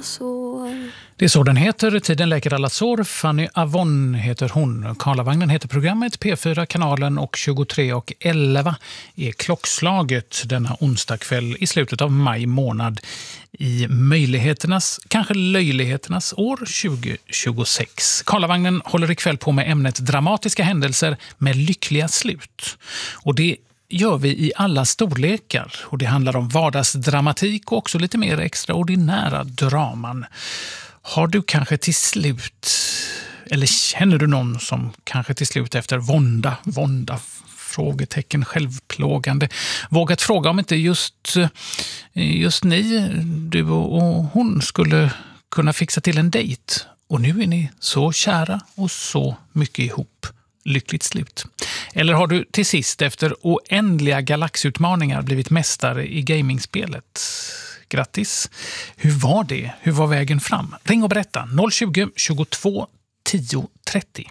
sår. Det är så den heter. Tiden läker alla sår. Fanny Avon heter hon. Karlavagnen heter programmet. P4 kanalen och 23:11 är klockslaget denna onsdagkväll i slutet av maj månad i möjligheternas, kanske löjligheternas år 2026. Karlavagnen håller ikväll på med ämnet dramatiska händelser med lyckliga slut. Och det gör vi i alla storlekar, och det handlar om vardagsdramatik och också lite mer extraordinära draman. Har du kanske till slut, eller känner du någon som kanske till slut efter vånda, frågetecken, självplågande, vågat fråga om inte just ni, du och hon, skulle kunna fixa till en dejt? Och nu är ni så kära och så mycket ihop. Lyckligt slut. Eller har du till sist efter oändliga galaxutmaningar blivit mästare i gamingspelet? Grattis. Hur var det? Hur var vägen fram? Ring och berätta. 020 22 10 30.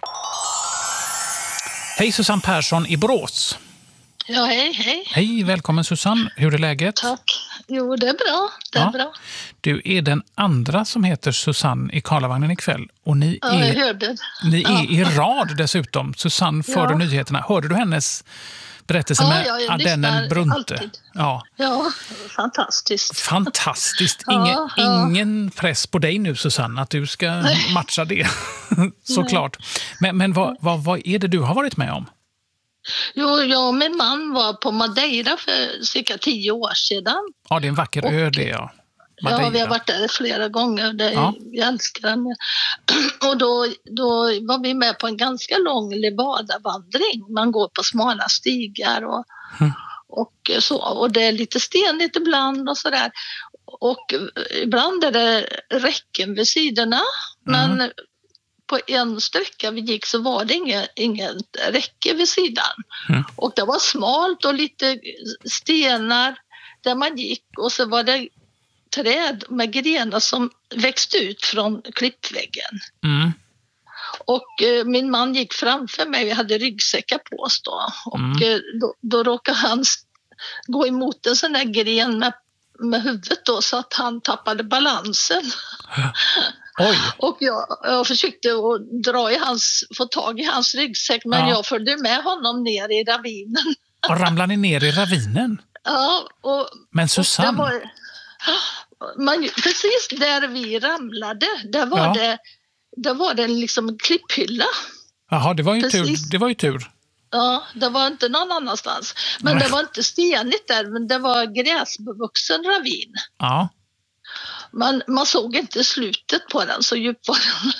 Hej, Susanne Persson i Borås. Ja, hej. Hej, välkommen Susanne. Hur är läget? Tack. Jo, det är bra. Det är bra. Du är den andra som heter Susanne i Karlavagnen ikväll. Och ni jag hörde. Ni är i rad dessutom. Susanne före nyheterna. Hörde du hennes berättelse med Ardennen Brunte? Alltid. Ja, fantastiskt. Fantastiskt. Ingen press på dig nu, Susanne, att du ska matcha det. Såklart. Men vad är det du har varit med om? Jo, jag och min man var på Madeira för cirka 10 år sedan. Ja, det är en vacker ö det, ja. Madeira. Ja, vi har varit där flera gånger. Jag älskar den. Och då var vi med på en ganska lång Levada-vandring. Man går på smala stigar och så. Och det är lite stenigt ibland och sådär. Och ibland är det räcken vid sidorna. Men på en sträcka vi gick så var det ingen räcke vid sidan. Och det var smalt och lite stenar där man gick. Och så var det träd med grenar som växte ut från klippväggen. Och min man gick framför mig. Vi hade ryggsäckar på oss då. Och då råkade han gå emot en sån där gren med huvudet då, så att han tappade balansen. Oj. Och jag försökte att få tag i hans ryggsäck, men jag följde med honom ner i ravinen. Och ramlade ni ner i ravinen? Ja. Men Susanne... precis där vi ramlade, där var det liksom en klipphylla. Jaha, det var ju tur. Ja, det var inte någon annanstans. Men det var inte stenigt där, men det var gräsbevuxen ravin. Ja. Man såg inte slutet på den, så djup var den.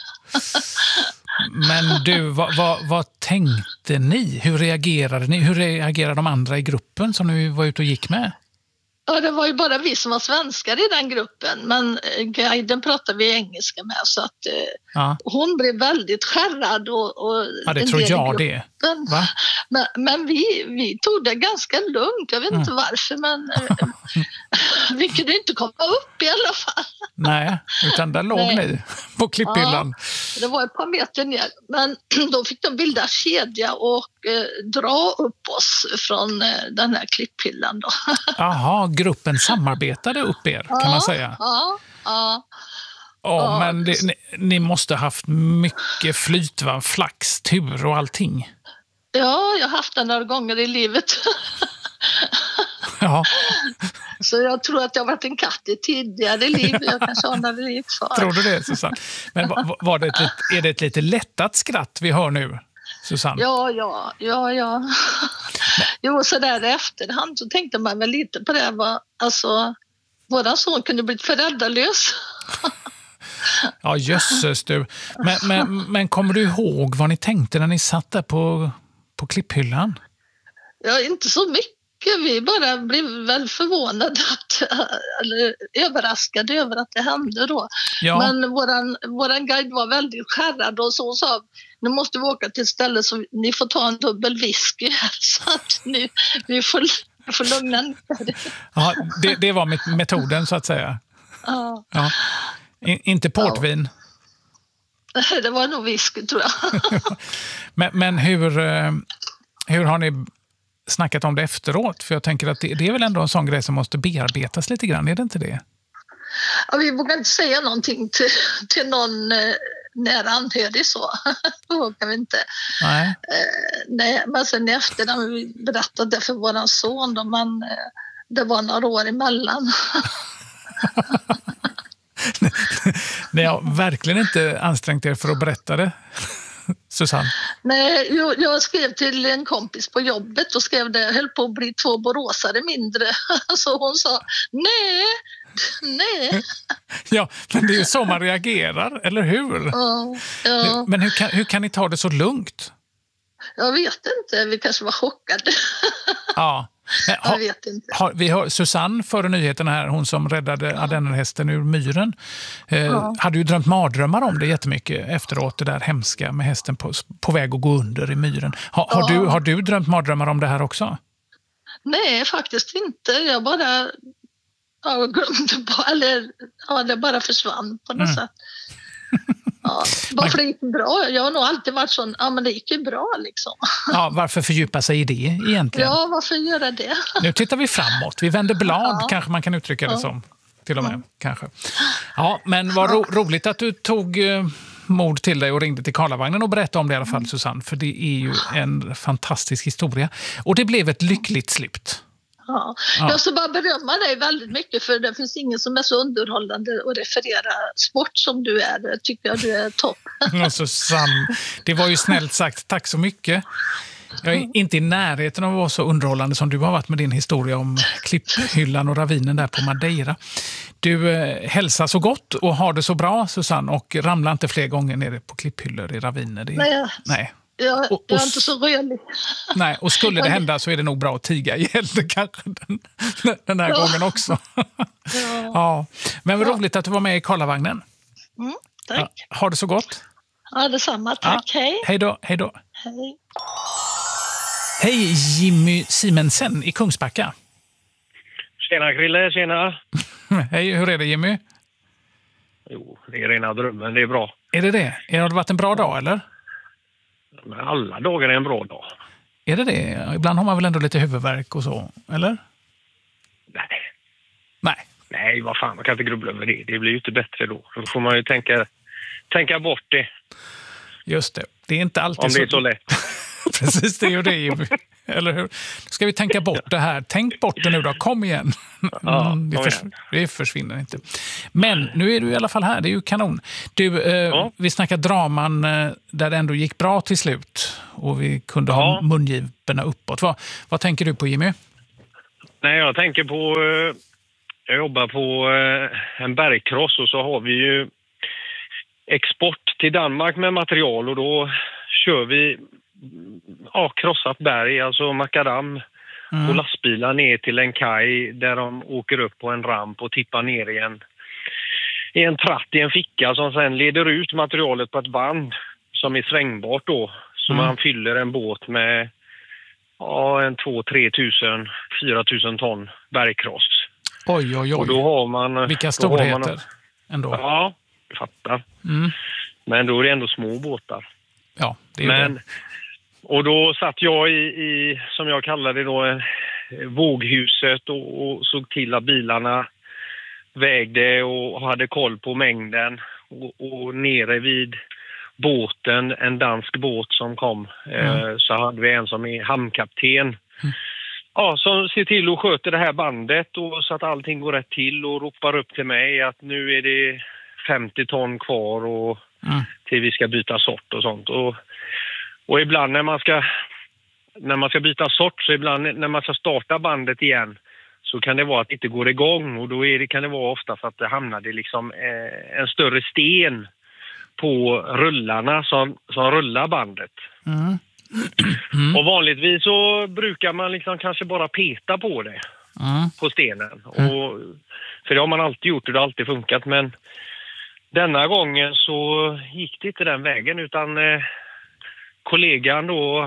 Men du, vad tänkte ni? Hur reagerade ni? Hur reagerade de andra i gruppen som ni var ute och gick med? Ja, det var ju bara vi som var svenskar i den gruppen, men guiden pratade vi engelska med, så att hon blev väldigt skärrad och det tror jag det. Va? Men vi tog det ganska lugnt. Jag vet inte varför, men vi kunde inte komma upp i alla fall. Nej, utan där låg ni på klipphyllan. Ja, det var ett par meter ner, men då fick de bilda kedja och dra upp oss från den här klipphyllan då. Jaha, gruppen samarbetade upp er, kan man säga. Ja, men ni måste ha haft mycket flyt, va? Flax, tur och allting. Ja, jag har haft det några gånger i livet. Ja. Så jag tror att jag har varit en katt i tidigare liv. Jag kanske har några liv kvar. Tror du det, Susanne? Men är det ett lite lättat skratt vi hör nu, Susanne? Ja. Jo, så där i efterhand så tänkte man väl lite på det. Alltså, våran son kunde bli föräldralös. Ja, jösses du. Men kommer du ihåg vad ni tänkte när ni satt där på klipphyllan? Ja, inte så mycket. Vi bara blev väl förvånade eller överraskade över att det hände då. Ja. Men våran guide var väldigt skärrad och så sa, nu måste vi åka till ett ställe så ni får ta en dubbel whisky här, så att vi får lugna ner. Ja, det var metoden så att säga. Ja. Inte portvin. Det var nog whisky, tror jag. Men hur har ni snackat om det efteråt? För jag tänker att det är väl ändå en sån grej som måste bearbetas lite grann, är det inte det? Ja, vi vågar inte säga någonting till någon nära anhörig så. Det vågar vi inte. Nej. Nej, men sen i efterhand vi berättade det för våran son då, men det var några år emellan. Ni har verkligen inte ansträngt er för att berätta det, Susanne. Nej, jag skrev till en kompis på jobbet och skrev det höll på att bli 2 boråsare mindre. Så hon sa nej. Ja, men det är ju så man reagerar, eller hur? Ja. Men hur kan ni ta det så lugnt? Jag vet inte, vi kanske var chockade. Ja. Jag vet inte. Vi har Susanne före nyheterna här, hon som räddade ardennerhästen ur myren. Hade ju drömt mardrömmar om det jättemycket efteråt, det där hemska med hästen på väg att gå under i myren. Har du drömt mardrömmar om det här också? Nej, faktiskt inte. Jag bara glömde det bara försvann på något sätt. Ja, varför det gick bra? Jag har nog alltid varit sån, men det gick ju bra liksom. Ja, varför fördjupa sig i det egentligen? Ja, varför göra det? Nu tittar vi framåt. Vi vänder blad, kanske man kan uttrycka det som. Till och med, kanske. Ja, men vad roligt att du tog mod till dig och ringde till Karlavagnen och berättade om det i alla fall, Susanne. För det är ju en fantastisk historia. Och det blev ett lyckligt slut. Ja. Jag ska bara berömma dig väldigt mycket, för det finns ingen som är så underhållande att referera sport som du är. Det tycker jag du är topp. Susanne, det var ju snällt sagt. Tack så mycket. Jag är inte i närheten av att vara så underhållande som du har varit med din historia om klipphyllan och ravinen där på Madeira. Du hälsar så gott och har det så bra, Susanne, och ramlar inte fler gånger nere på klipphyllor i raviner. Nej. Jag är inte så rölig. Nej, och skulle det hända så är det nog bra att tiga ihjäl det kanske den här gången också. Ja. Men vad roligt att du var med i Karlavagnen. Tack. Har det så gott. Ja, detsamma. Tack. Hej. Hej då. Hej. Hej, Jimmy Simensen i Kungsbacka. Tjena Krille, tjena. Hej, hur är det Jimmy? Jo, det är rena drömmen, det är bra. Är det? Har det varit en bra dag eller? Men alla dagar är en bra dag. Är det? Ibland har man väl ändå lite huvudvärk och så, eller? Nej, vad fan, man kan inte grubbla över det. Det blir ju inte bättre då. Då får man ju tänka bort det. Just det. Det är inte alltid om det är så lätt. Precis, det är ju det, Jimmy. Eller hur? Ska vi tänka bort det här? Tänk bort det nu då, kom igen. Det försvinner inte. Men nu är du i alla fall här, det är ju kanon. Du, vi snackar draman där det ändå gick bra till slut. Och vi kunde ha mungiporna uppåt. Vad tänker du på, Jimmy? Nej, jag tänker på... jag jobbar på en bergkross och så har vi ju export till Danmark med material och då kör vi krossat berg, alltså makadam och lastbilar ner till en kaj där de åker upp på en ramp och tippar ner i en tratt i en ficka som sen leder ut materialet på ett band som är svängbart då. Så man fyller en båt med 2-3 tusen, 4 000 ton bergkross. Oj. Och då har man... Vilka storheter ändå. Ja, jag fattar. Men då är det ändå små båtar. Ja, det är det. Och då satt jag i som jag kallar det då, våghuset och såg till att bilarna vägde och hade koll på mängden. Och nere vid båten, en dansk båt som kom, så hade vi en som är hamnkapten. Som ser till och sköter det här bandet och så att allting går rätt till och ropar upp till mig att nu är det 50 ton kvar och till vi ska byta sort och sånt. Och ibland när man ska byta sort, så ibland när man ska starta bandet igen så kan det vara att det inte går igång och då kan det vara ofta för att det hamnade liksom en större sten på rullarna som rullar bandet. Och vanligtvis så brukar man liksom kanske bara peta på det på stenen. För det har man alltid gjort och det har alltid funkat, men denna gången så gick det inte den vägen utan kollegan då,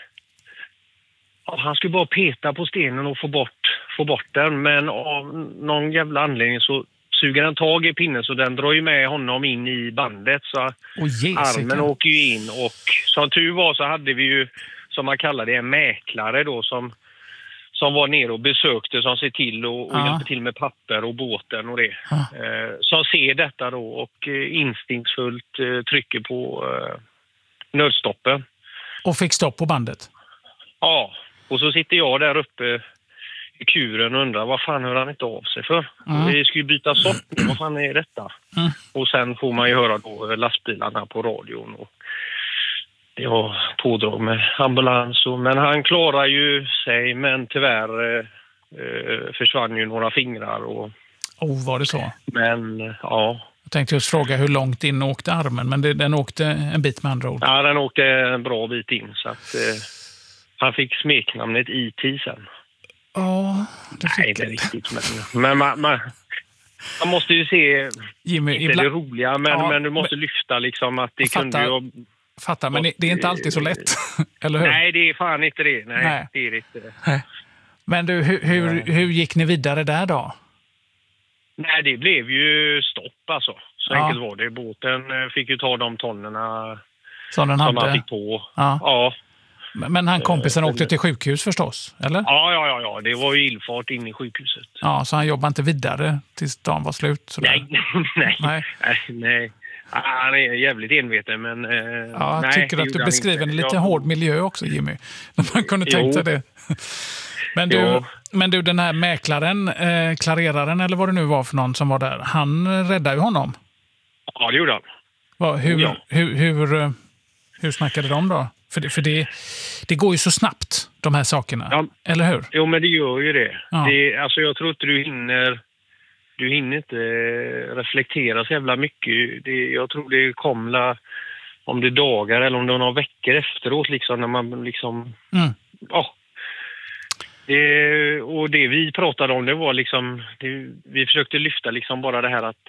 han skulle bara peta på stenen och få bort den, men av någon jävla anledning så suger den tag i pinnen så den drar ju med honom in i bandet så armen åker ju in och som tur var så hade vi ju, som man kallar det, en mäklare då som som var nere och besökte, som ser till och hjälper till med papper och båten och det. Som ser detta då och instinktsfullt trycker på nödstoppen. Och fick stopp på bandet? Ja, och så sitter jag där uppe i kuren och undrar vad fan hör han inte av sig för? Vi ska ju byta sort, vad fan är detta? Och sen får man ju höra då lastbilarna på radion och det var pådrag med ambulans. Men han klarar ju sig, men tyvärr försvann ju några fingrar. Var det så? Men ja. Jag tänkte just fråga hur långt in åkte armen, men den åkte en bit med andra ord. Ja, den åkte en bra bit in så att han fick smeknamnet IT sen. Ja, det fick Nej, inte riktigt. Men man måste ju se Jimmy, inte det roliga, men du måste lyfta liksom att det kunde ju... Fattar, men det är inte alltid så lätt, eller hur? Nej, det är fan inte det. Nej. Det är inte det. Nej. Men du, hur gick ni vidare där då? Nej, det blev ju stopp alltså. Så enkelt var det. Båten fick ju ta de tonnerna som han fick på. Ja. Men han kompisen åkte till sjukhus förstås, eller? Ja. Det var ju illfart in i sjukhuset. Ja, så han jobbade inte vidare tills dagen var slut? Sådär. Nej. Han är jävligt enveten, men... jag tycker att du beskriver en lite hård miljö också, Jimmy. Man kunde tänka sig det. Men du, den här mäklaren, klareraren eller vad det nu var för någon som var där, han räddade ju honom. Ja, det gjorde han. Hur snackade de då? För det går ju så snabbt, de här sakerna. Eller hur? Jo, men det gör ju det. Ja. Alltså, jag tror inte du hinner inte reflektera så jävla mycket. Jag tror det kommer om det är dagar eller om det är några veckor efteråt liksom, när man liksom... Och det vi pratade om, det var liksom... vi försökte lyfta liksom bara det här att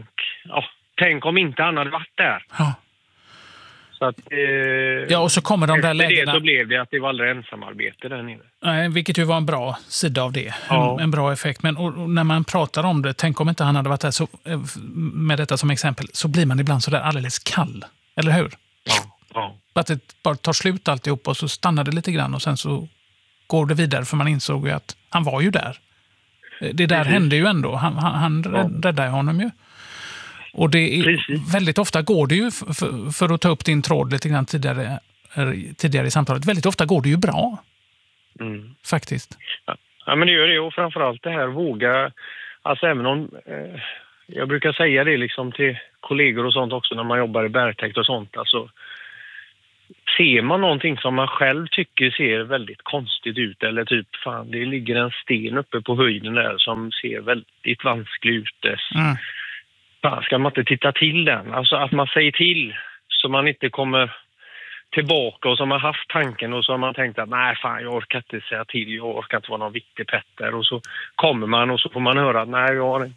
tänk om inte han hade varit där. Ja. Så att, och så kommer de där lägena. Det så blev det att det var aldrig ensamarbete där nere. Nej, vilket ju var en bra sida av det. En bra effekt. Men och när man pratar om det, tänk om inte han hade varit där, så, med detta som exempel, så blir man ibland så där alldeles kall. Eller hur? Ja. Att det bara tar slut alltihop och så stannar det lite grann och sen så går det vidare, för man insåg ju att han var ju där. Det där hände ju ändå. Han räddade honom ju. Och det är, väldigt ofta går det ju, för att ta upp din tråd lite grann tidigare i samtalet, väldigt ofta går det ju bra. Faktiskt. Ja, men det gör det, och framförallt det här våga, alltså även om jag brukar säga det liksom till kollegor och sånt också när man jobbar i bergtäkt och sånt, alltså ser man någonting som man själv tycker ser väldigt konstigt ut, eller typ fan, det ligger en sten uppe på höjden där som ser väldigt vansklig ut. Fan, ska man inte titta till den? Alltså att man säger till så man inte kommer tillbaka och så har man haft tanken och så har man tänkt att nej fan, jag orkar inte säga till, jag orkar inte vara någon viktig petter, och så kommer man och så får man höra att nej, jag har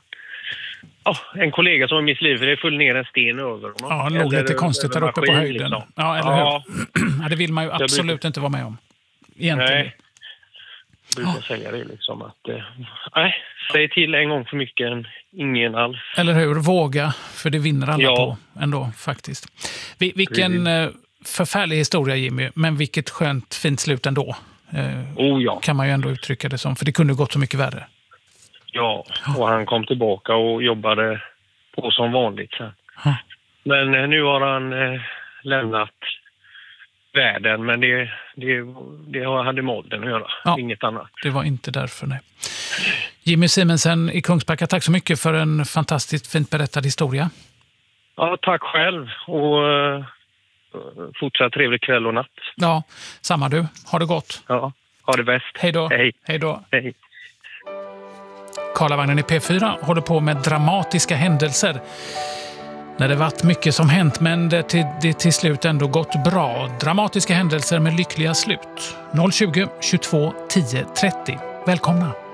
en kollega som har mitt liv, för det föll ner en sten över honom. Ja, det låg lite konstigt där uppe på höjden. Liksom. Ja, eller hur? Ja, det vill man ju absolut inte vara med om. Egentligen. Nej. Jag brukar säga det liksom att säg till en gång för mycket än ingen alls. Eller hur? Våga, för det vinner alla på ändå faktiskt. Vilken förfärlig historia, Jimmy, men vilket skönt fint slut ändå. Kan man ju ändå uttrycka det som, för det kunde gått så mycket värre. Ja, och han kom tillbaka och jobbade på som vanligt sen. Men nu har han lämnat världen, men det hade med åldern att göra, inget annat. Det var inte därför, nej. Jimmy Simensen i Kungsbacka, tack så mycket för en fantastiskt fint berättad historia. Ja, tack själv, och fortsatt trevlig kväll och natt. Ja, samma du. Ha det gott. Ja, ha det bäst. Hej då. Hej då. Hej. Karlavagnen i P4 håller på med dramatiska händelser. När det varit mycket som hänt, men det till slut ändå gått bra. Dramatiska händelser med lyckliga slut. 020 22 10 30. Välkomna.